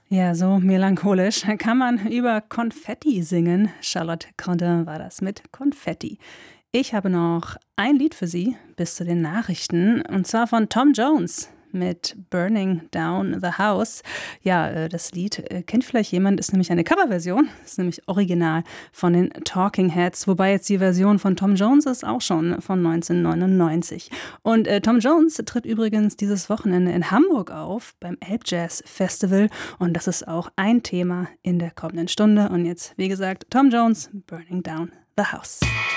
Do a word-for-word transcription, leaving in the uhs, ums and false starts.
Ja, so melancholisch kann man über Konfetti singen. Charlotte Cardin war das mit Konfetti. Ich habe noch ein Lied für Sie bis zu den Nachrichten, und zwar von Tom Jones mit Burning Down the House. Ja, äh, das Lied äh, kennt vielleicht jemand, ist nämlich eine Coverversion, ist nämlich original von den Talking Heads, wobei jetzt die Version von Tom Jones ist auch schon von neunzehnhundertneunundneunzig. Und äh, Tom Jones tritt übrigens dieses Wochenende in Hamburg auf beim Elbjazz Festival, und das ist auch ein Thema in der kommenden Stunde. Und jetzt, wie gesagt, Tom Jones, Burning Down the House.